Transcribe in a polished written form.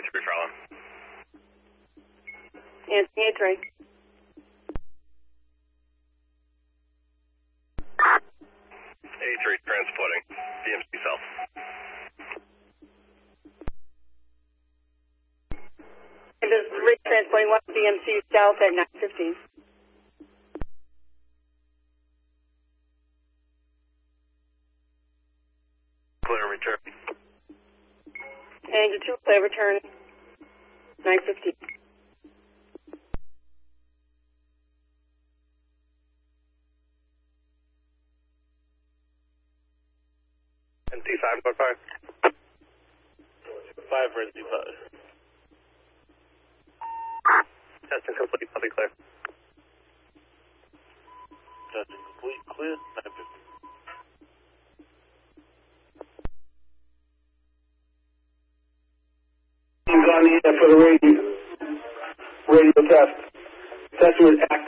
A3 Farland. Anthony A3. A3 transporting DMC South. And this is 3 transporting 1 DMC South at 9:15. Clear return. Engine 2, clear return, 9:15. NT5, go 5. 5 for NT5. Testing complete, I'll be clear. Testing complete, clear, 9:50. On the for the radio test. Test with